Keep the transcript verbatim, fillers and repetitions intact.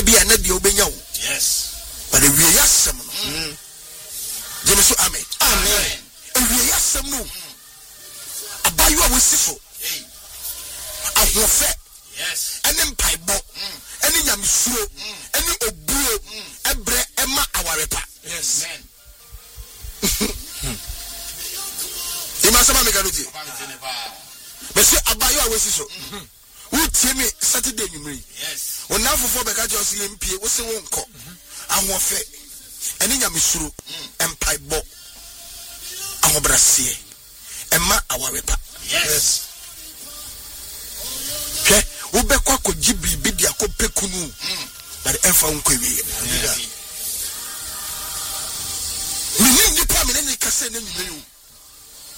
bi a na de obenya wo. Yes. But we yasem no. Jemi so amen. Amen. We yasem no. Abayo a wesi so. Ahofe. Yes. Ene mpaibo. Ene nyamsuro. Ene obuo. Ebre ema awarepa. Yes. Amen. Imasama mekanuti. Bese abayo a wesi so. Who tell me Saturday numeri? Yes. When now for Becca just M P, what's the one call? I'm one fair. And in Yamisuru, and pipe bo. I'm a brassier. And ma our repa. Yes. Okay, Ubekwa ko jibi bidia ko pekunu. But the Enfa unkwewe. Meaning the permanent cassette in you.